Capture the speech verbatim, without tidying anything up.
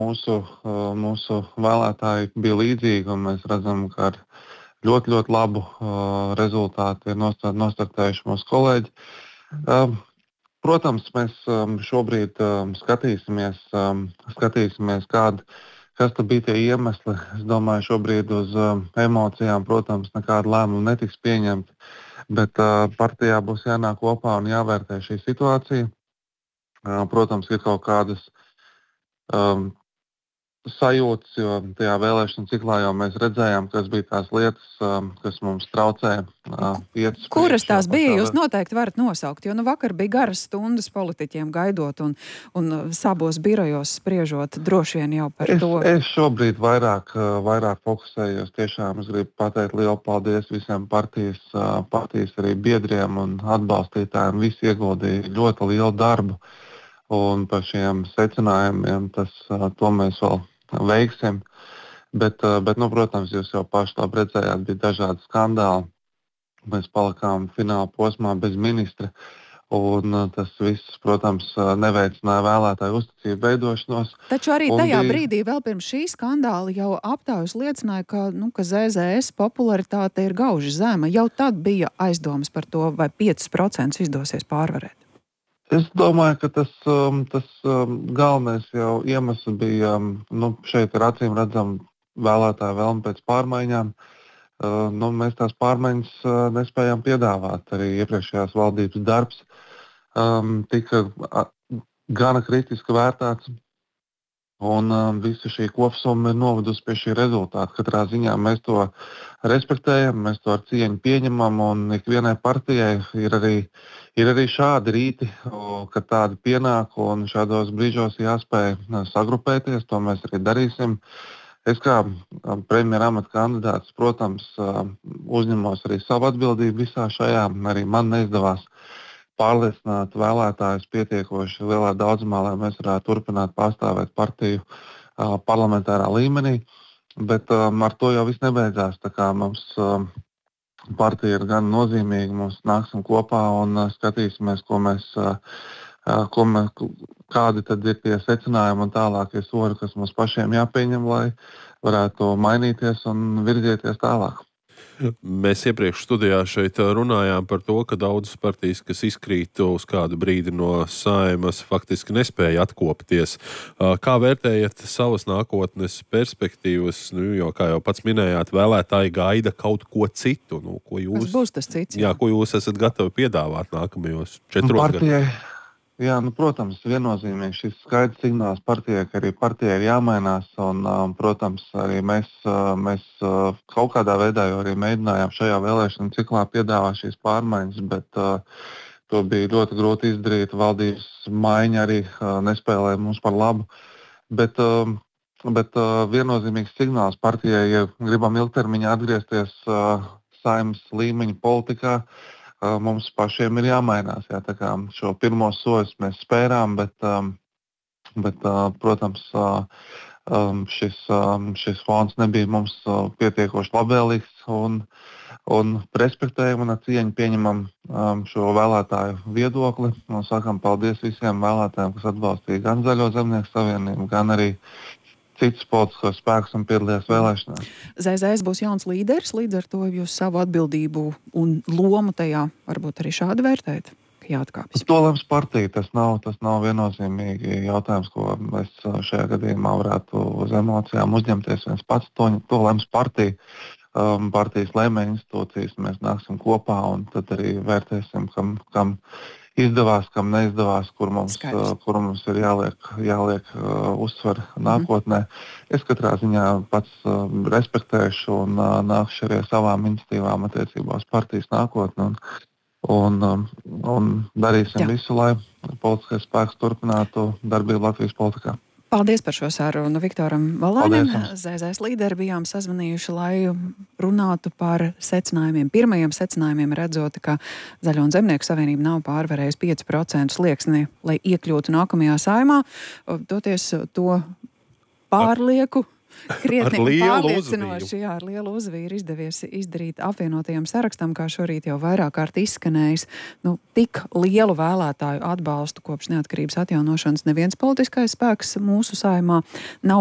mūsu, mūsu vēlētāji bija līdzīgi, un mēs redzam, ka ar ļoti, ļoti labu rezultātu ir nostartējuši mūsu kolēģi. Protams, mēs šobrīd skatīsimies, skatīsimies kādu, kas tad bija tie iemesli. Es domāju, šobrīd uz emocijām, protams, nekāda lēmuma netiks pieņemta, bet partijā būs jānāk kopā un jāvērtē šī situācija. Protams, ir kaut kādas um, sajūtas, jo tajā vēlēšanu ciklā jau mēs redzējām, kas bija tās lietas, um, kas mums traucēja. Uh, Kuras tās bija? Jūs noteikti varat nosaukt, jo nu vakar bija garas stundas politiķiem gaidot un, un sabos birojos spriežot droši vien jau par es, to. Es šobrīd vairāk, vairāk fokusējos. Tiešām es gribu pateikt lielu paldies visiem partijas, partijas arī biedriem un atbalstītājiem. Visi ieguldīja ļoti lielu darbu. Un par šiem secinājumiem tas, to mēs vēl veiksim. Bet, bet nu, protams, jūs jau paši labi redzējāt, bija dažādi skandāli. Mēs palikām fināla posmā bez ministra. Un tas viss, protams, neveicināja vēlētāju uzticību veidošanos. Taču arī tajā bija... brīdī, vēl pirms šī skandāla, jau aptaujas liecināja, ka, nu, ka Z Z S popularitāte ir gauži zema. Jau tad bija aizdomas par to, vai piecus procentus izdosies pārvarēt. Es domāju, ka tas, tas galvenais jau iemesls bija, nu, šeit ir acīm redzam vēlētāju vēlme pēc pārmaiņām. Nu, mēs tās pārmaiņas nespējām piedāvāt. Arī iepriekšējās valdības darbs um, tika gana kritiski vērtēts. Un um, visa šī kopsumma ir novedusi pie šī rezultāta. Katrā ziņā mēs to respektējam, mēs to ar cieņu pieņemam, un ikvienai partijai ir arī, ir arī šādi rīti, kad tādi pienāk, un šādos brīžos jāspēj sagrupēties, to mēs arī darīsim. Es kā premjera amata kandidāts, protams, uzņemos arī savu atbildību visā šajā. Arī man neizdevās pārliecināt vēlētājus pietiekoši lielā daudzumā, lai mēs varētu turpināt pārstāvēt partiju uh, parlamentārā līmenī. Bet um, ar to jau viss nebeidzās. Tā kā mums um, partija ir gan nozīmīga, mums nāksim kopā un uh, skatīsimies, ko mēs, uh, uh, ko mēs, kādi tad ir tie secinājumi un tālākie soļi, kas mums pašiem jāpieņem, lai varētu mainīties un virzieties tālāk. Mēs iepriekš studijā šeit runājām par to, ka daudzas partijas, kas izkrīt uz kādu brīdi no Saeimas, faktiski nespēja atkopties. Kā vērtējat savas nākotnes perspektīvas? Nu, jo, kā jau pats minējāt, vēlētāji gaida kaut ko citu. Nu, ko jūs, kas būs tas cits? Jā, jā, ko jūs esat gatavi piedāvāt nākamajos četros gados? Jā, nu, protams, viennozīmīgi šis skaidrs signāls partijai, ka arī partijai ir jāmainās. Un, um, protams, arī mēs, uh, mēs uh, kaut kādā veidā jau arī mēģinājām šajā vēlēšanu ciklā piedāvāt šīs pārmaiņas, bet uh, to bija ļoti grūti izdarīt. Valdības maiņa arī uh, nespēlēja mums par labu. Bet, uh, bet uh, viennozīmīgs signāls partijai, ja gribam ilgtermiņā atgriezties uh, Saeimas līmeņa politikā, mums pašiem ir jāmainās. Jā, tā kā šo pirmo soļus mēs spērām, bet, um, bet uh, protams, uh, um, šis, um, šis fons nebija mums uh, pietiekoši labvēlīgs un, un respektējam un ar cieņu pieņemam um, šo vēlētāju viedokli. Un sakam paldies visiem vēlētājiem, kas atbalstīja gan Zaļo zemnieku savienību, gan arī citus politiskos spēkus un piedalījās vēlēšanās. Z Z S būs jauns līderis, līdz ar to jūs savu atbildību un lomu tajā varbūt arī šādi vērtējat, ka jāatkāpjas. To lems partija, tas nav, tas nav viennozīmīgi jautājums, ko mēs šajā gadījumā varētu uz emocijām uzņemties viens pats. To, to lems partija, um, partijas lēmēja institūcijas, mēs nāksim kopā un tad arī vērtēsim, kam, kam izdevās, kam neizdevās, kur mums, uh, kur mums ir jāliek, jāliek uh, uzsver nākotnē. Mm. Es katrā ziņā pats uh, respektēšu un uh, nākšu arī savām iniciatīvām attiecībās partijas nākotni un, un, um, un darīsim Jā. visu, lai politiskais spēks turpinātu darbību Latvijas politikā. Paldies par šo sarunu Viktoram Valānim. Z Z S līderi bijām sazvanījuši, lai runātu par secinājumiem. Pirmajiem secinājumiem redzot, ka Zaļo un Zemnieku savienība nav pārvarējusi pieci procenti slieksni, lai iekļūtu nākamajā Saeimā. Toties to pārlieku Krietni pārliecinoši, jā, ar lielu uzvīru izdevies izdarīt apvienotajam sarakstam, kā šorīt jau vairāk kārt izskanējis. Nu, tik lielu vēlētāju atbalstu kopš neatkarības atjaunošanas neviens politiskais spēks mūsu saimā nav